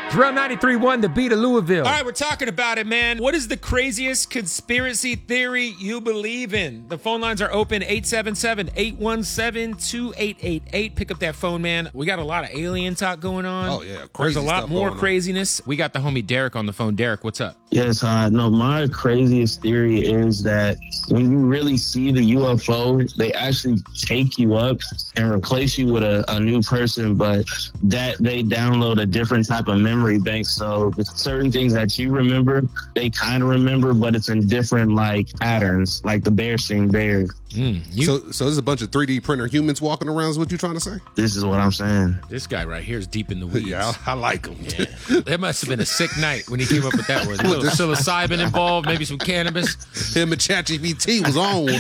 Drill 93.1, the beat of Louisville. All right, we're talking about it, man. What is the craziest conspiracy theory you believe in? The phone lines are open, 877-817-2888. Pick up that phone, man. We got a lot of alien talk going on. Oh, yeah. There's a lot more craziness. We got the homie Derek on the phone. Derek, what's up? Yes, no, my craziest theory is that when you really see the UFO, they actually take you up and replace you with a new person, but that they download a different type of memory bank. So certain things that you remember, they kind of remember, but it's in different like patterns, like the bear seeing bear. So there's a bunch of 3D printer humans walking around is what you're trying to say? This is what I'm saying. This guy right here is deep in the weeds. Yeah, I like him. Yeah. That must have been a sick night when he came up with that one. A little psilocybin involved, maybe some cannabis. Him and ChatGPT was on one.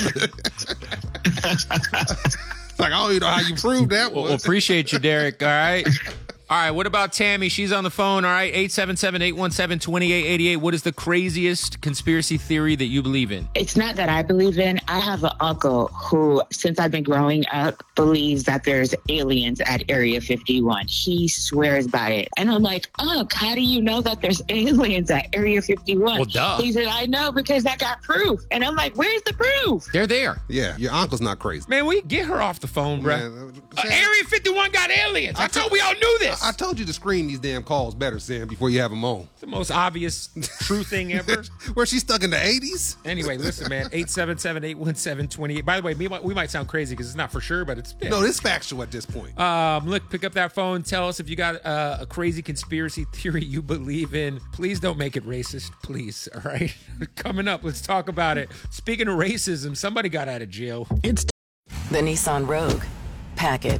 Like, I don't even know how you proved that one. Well, appreciate you, Derek, all right? All right, what about Tammy? She's on the phone, all right? 877-817-2888. What is the craziest conspiracy theory that you believe in? It's not that I believe in. I have an uncle who, since I've been growing up, believes that there's aliens at Area 51. He swears by it. And I'm like, Unc, how do you know that there's aliens at Area 51? Well, duh. He said, I know because I got proof. And I'm like, where's the proof? They're there. Yeah, your uncle's not crazy. Man, we get her off the phone, bro. Area 51 got aliens. I thought we all knew this. I told you to screen these damn calls better, Sam, before you have them on. The most obvious true thing ever. Where she stuck in the 80s? Anyway, listen, man. 877-817-28. By the way, we might sound crazy because it's not for sure, but it's... Yeah. No, it's factual at this point. Look, pick up that phone. Tell us if you got a crazy conspiracy theory you believe in. Please don't make it racist, please, all right? Coming up, let's talk about it. Speaking of racism, somebody got out of jail. It's the Nissan Rogue. Pack it.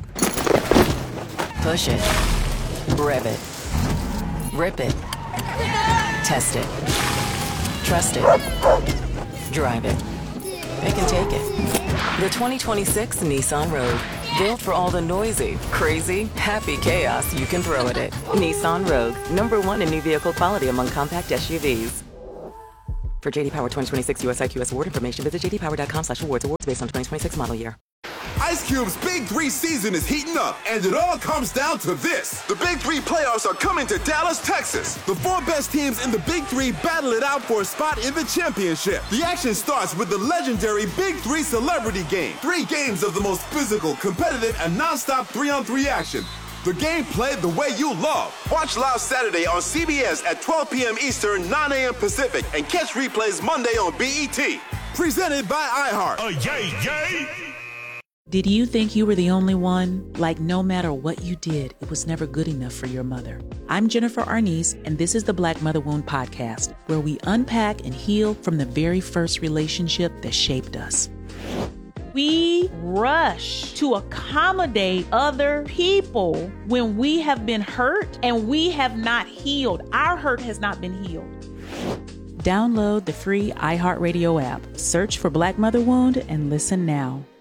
Push it. Rev it. Rip it. Test it. Trust it. Drive it. Pick and take it. The 2026 Nissan Rogue. Built for all the noisy, crazy, happy chaos you can throw at it. Nissan Rogue. #1 in new vehicle quality among compact SUVs. For JD Power 2026 US IQS award information, visit jdpower.com/awards. Awards based on 2026 model year. Ice Cube's Big 3 season is heating up, and it all comes down to this. The Big 3 playoffs are coming to Dallas, Texas. The 4 best teams in the Big 3 battle it out for a spot in the championship. The action starts with the legendary Big 3 Celebrity Game. 3 games of the most physical, competitive, and non-stop 3-on-3 action. The game played the way you love. Watch live Saturday on CBS at 12 p.m. Eastern, 9 a.m. Pacific, and catch replays Monday on BET. Presented by iHeart. Yay! Did you think you were the only one? Like no matter what you did, it was never good enough for your mother. I'm Jennifer Arnice, and this is the Black Mother Wound Podcast, where we unpack and heal from the very first relationship that shaped us. We rush to accommodate other people when we have been hurt and we have not healed. Our hurt has not been healed. Download the free iHeartRadio app. Search for Black Mother Wound and listen now.